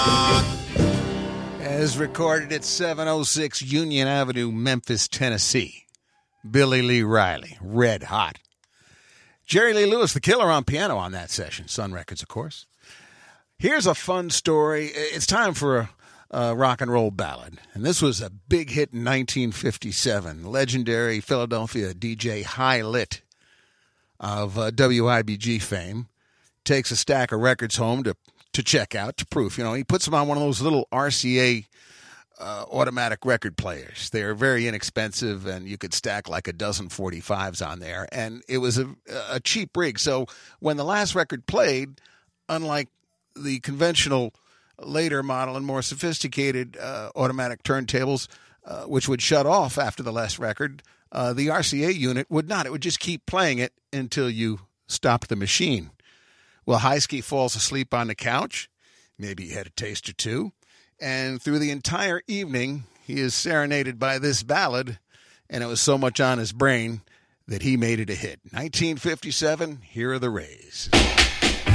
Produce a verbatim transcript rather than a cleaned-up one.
As recorded at seven oh six Union Avenue, Memphis, Tennessee. Billy Lee Riley, red hot. Jerry Lee Lewis, the Killer, on piano on that session. Sun Records, of course. Here's a fun story. It's time for a, a rock and roll ballad. And this was a big hit in nineteen fifty-seven. Legendary Philadelphia D J High Lit of uh, W I B G fame takes a stack of records home to to check out, to proof. You know, he puts them on one of those little R C A uh, automatic record players. They're very inexpensive, and you could stack like a dozen forty-fives on there. And it was a, a cheap rig. So when the last record played, unlike the conventional later model and more sophisticated uh, automatic turntables, uh, which would shut off after the last record, uh, the R C A unit would not. It would just keep playing it until you stopped the machine. Well, Highski falls asleep on the couch. Maybe he had a taste or two. And through the entire evening, he is serenaded by this ballad, and it was so much on his brain that he made it a hit. nineteen fifty-seven, Here Are the Rays.